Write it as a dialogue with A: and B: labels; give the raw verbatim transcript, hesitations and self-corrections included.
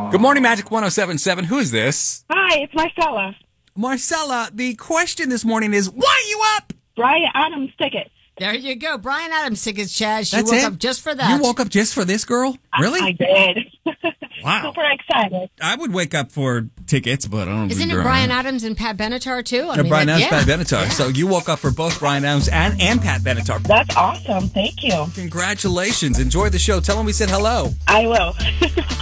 A: Good morning, Magic one oh seven point seven. Who is this?
B: Hi, it's Marcella.
A: Marcella, the question this morning is, why are you up?
B: Brian Adams tickets.
C: There you go. Brian Adams tickets, Chaz. She
A: That's
C: woke
A: it?
C: up just for that.
A: You woke up just for this girl? Really?
B: I, I did.
A: Wow.
B: Super excited.
A: I would wake up for tickets, but I don't
C: Isn't
A: think
C: it
A: they're
C: Brian
A: on.
C: Adams and Pat Benatar, too? I
A: Uh,
C: mean,
A: Brian
C: that-
A: Adams,
C: yeah.
A: Pat Benatar.
C: Yeah.
A: So you woke up for both Brian Adams and, and Pat Benatar.
B: That's awesome. Thank you.
A: Congratulations. Enjoy the show. Tell them we said hello.
B: I will.